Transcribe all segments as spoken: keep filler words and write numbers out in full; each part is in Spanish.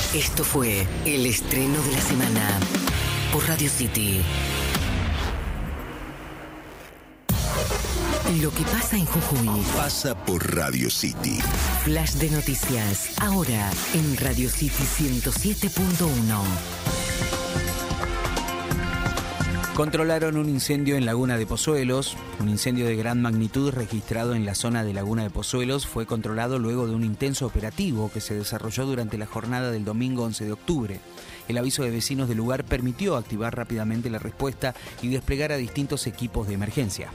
Esto fue el estreno de la semana por Radio City. Lo que pasa en Jujuy pasa por Radio City. Flash de noticias, ahora en Radio City ciento siete punto uno. Controlaron un incendio en Laguna de Pozuelos. Un incendio de gran magnitud registrado en la zona de Laguna de Pozuelos fue controlado luego de un intenso operativo que se desarrolló durante la jornada del domingo once de octubre. El aviso de vecinos del lugar permitió activar rápidamente la respuesta y desplegar a distintos equipos de emergencia.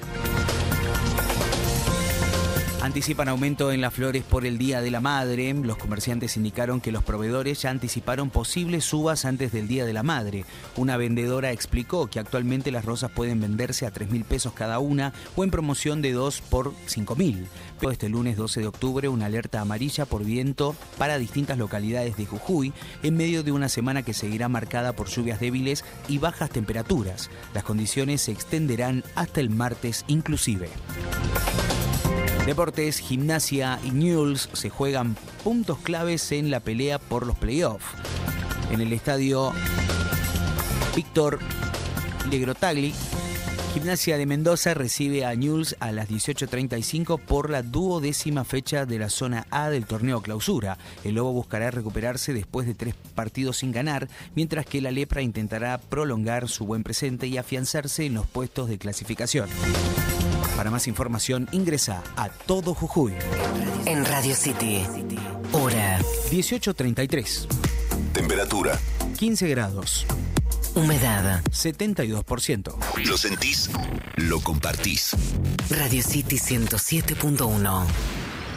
Anticipan aumento en las flores por el Día de la Madre. Los comerciantes indicaron que los proveedores ya anticiparon posibles subas antes del Día de la Madre. Una vendedora explicó que actualmente las rosas pueden venderse a tres mil pesos cada una o en promoción de dos por cinco mil. Pero este lunes doce de octubre una alerta amarilla por viento para distintas localidades de Jujuy en medio de una semana que seguirá marcada por lluvias débiles y bajas temperaturas. Las condiciones se extenderán hasta el martes inclusive. Deportes, Gimnasia y Newell's se juegan puntos claves en la pelea por los playoffs. En el estadio Víctor Legrotagli, Gimnasia de Mendoza recibe a Newell's a las dieciocho treinta y cinco por la duodécima fecha de la zona A del torneo clausura. El Lobo buscará recuperarse después de tres partidos sin ganar, mientras que la Lepra intentará prolongar su buen presente y afianzarse en los puestos de clasificación. Para más información ingresa a Todo Jujuy. En Radio City, hora dieciocho treinta y tres. Temperatura quince grados. Humedad setenta y dos por ciento. ¿Lo sentís? Lo compartís. Radio City ciento siete punto uno.